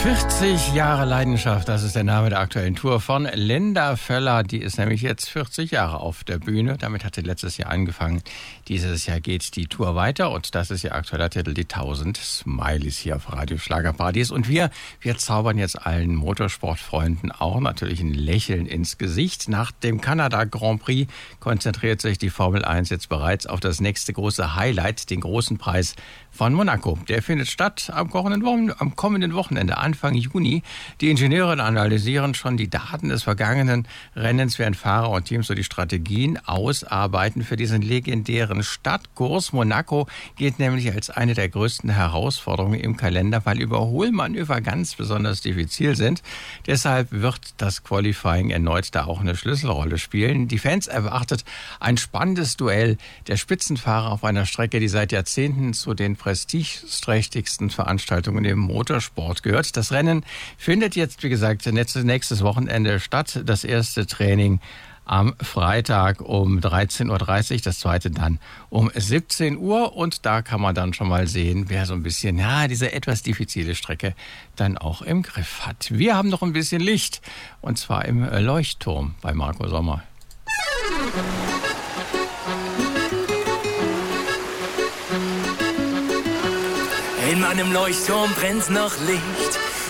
40 Jahre Leidenschaft, das ist der Name der aktuellen Tour von Linda Völler. Die ist nämlich jetzt 40 Jahre auf der Bühne. Damit hat sie letztes Jahr angefangen. Dieses Jahr geht die Tour weiter und das ist ihr aktueller Titel, die 1000 Smileys hier auf Radio Schlagerparadies. Und wir zaubern jetzt allen Motorsportfreunden auch natürlich ein Lächeln ins Gesicht. Nach dem Kanada Grand Prix konzentriert sich die Formel 1 jetzt bereits auf das nächste große Highlight, den großen Preis von Monaco. Der findet statt am kommenden Wochenende, Anfang Juni. Die Ingenieure analysieren schon die Daten des vergangenen Rennens, während Fahrer und Teams so die Strategien ausarbeiten für diesen legendären Stadtkurs. Monaco gilt nämlich als eine der größten Herausforderungen im Kalender, weil Überholmanöver ganz besonders diffizil sind. Deshalb wird das Qualifying erneut da auch eine Schlüsselrolle spielen. Die Fans erwartet ein spannendes Duell der Spitzenfahrer auf einer Strecke, die seit Jahrzehnten zu den prestigeträchtigsten Veranstaltungen im Motorsport gehört. Das Rennen findet jetzt, wie gesagt, nächstes Wochenende statt. Das erste Training am Freitag um 13.30 Uhr, das zweite dann um 17 Uhr. Und da kann man dann schon mal sehen, wer so ein bisschen, diese etwas diffizile Strecke dann auch im Griff hat. Wir haben noch ein bisschen Licht, und zwar im Leuchtturm bei Marco Sommer. In meinem Leuchtturm brennt noch Licht.